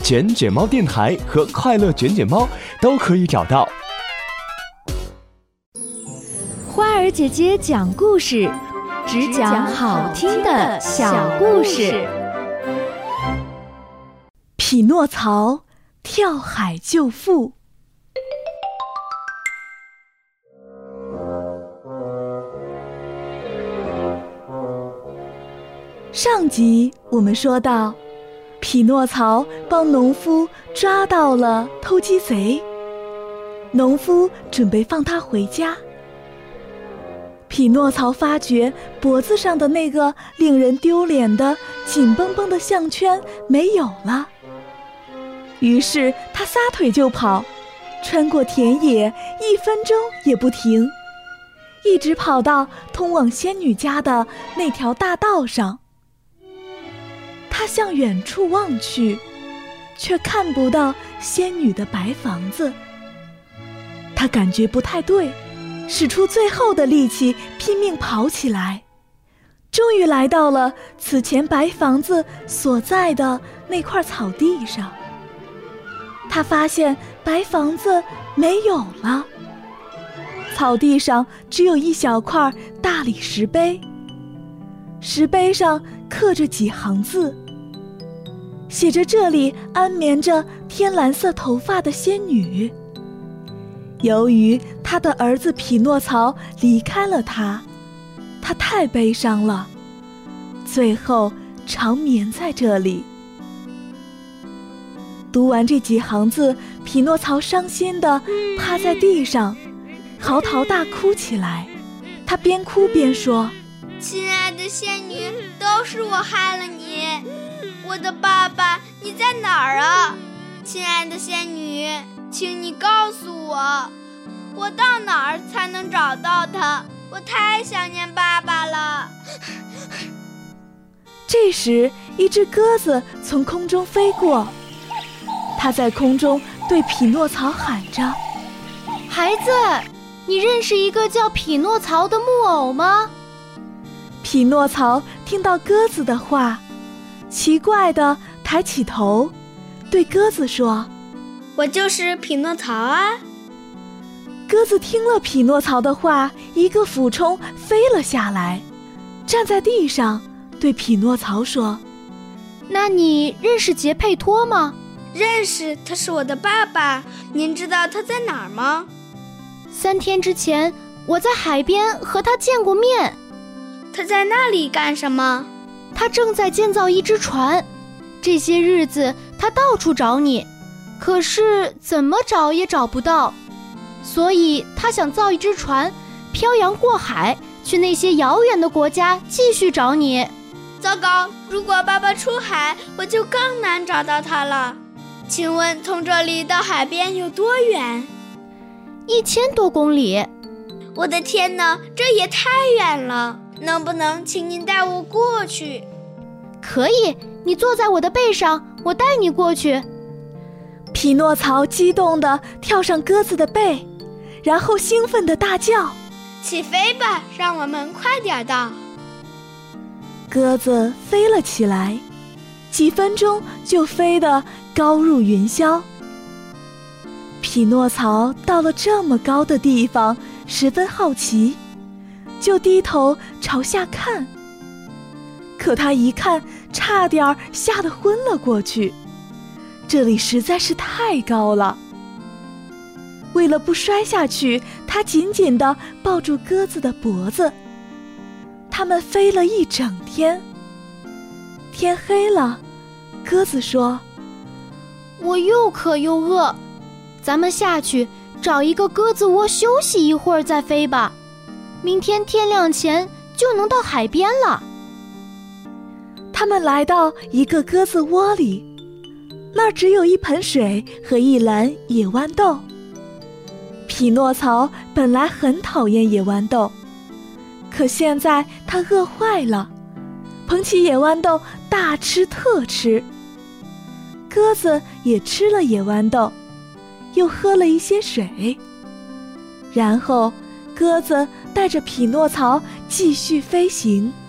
卷卷猫电台和快乐卷卷猫都可以找到。 花儿姐姐讲故事，只讲好听的小故事。 匹诺曹跳海救父。上集我们说到，匹诺曹帮农夫抓到了偷鸡贼，农夫准备放他回家。匹诺曹发觉脖子上的那个令人丢脸的紧绷绷的项圈没有了，于是他撒腿就跑，穿过田野，1分钟也不停，一直跑到通往仙女家的那条大道上。他向远处望去，却看不到仙女的白房子。他感觉不太对，使出最后的力气拼命跑起来，终于来到了此前白房子所在的那块草地上。他发现白房子没有了，草地上只有一小块大理石碑，石碑上刻着几行字，写着这里安眠着天蓝色头发的仙女。由于他的儿子匹诺曹离开了他，他太悲伤了，最后长眠在这里。读完这几行字，匹诺曹伤心地趴在地上，嚎啕大哭起来。他边哭边说： 亲爱的仙女，都是我害了你，我的爸爸你在哪儿啊？亲爱的仙女，请你告诉我到哪儿才能找到他？我太想念爸爸了。 这时，一只鸽子从空中飞过，它在空中对匹诺曹喊着： 孩子，你认识一个叫匹诺曹的木偶吗？ 匹诺曹听到鸽子的话，奇怪地抬起头，对鸽子说： 我就是匹诺曹啊。 鸽子听了匹诺曹的话，一个俯冲飞了下来，站在地上对匹诺曹说： 那你认识杰佩托吗？ 认识，他是我的爸爸。您知道他在哪儿吗 ？3天之前我在海边和他见过面。 他在那里干什么？ 他正在建造一只船，这些日子他到处找你，可是怎么找也找不到，所以他想造一只船，漂洋过海，去那些遥远的国家继续找你。 糟糕，如果爸爸出海，我就更难找到他了。请问从这里到海边有多远 ？1000多公里。 我的天哪，这也太远了，能不能请您带我过去？ 可以，你坐在我的背上，我带你过去。 匹诺曹激动地跳上鸽子的背，然后兴奋地大叫： 起飞吧，让我们快点到。 鸽子飞了起来，几分钟就飞得高入云霄。匹诺曹到了这么高的地方，十分好奇，就低头朝下看。可他一看，差点吓得昏了过去，这里实在是太高了。为了不摔下去，他紧紧地抱住鸽子的脖子。他们飞了一整天。天黑了，鸽子说： 我又渴又饿，咱们下去找一个鸽子窝休息一会儿再飞吧，明天天亮前就能到海边了。 他们来到一个鸽子窝里，那儿只有一盆水和一篮野豌豆。匹诺曹本来很讨厌野豌豆，可现在他饿坏了，捧起野豌豆大吃特吃。鸽子也吃了野豌豆，又喝了一些水，然后鸽子带着匹诺曹继续飞行。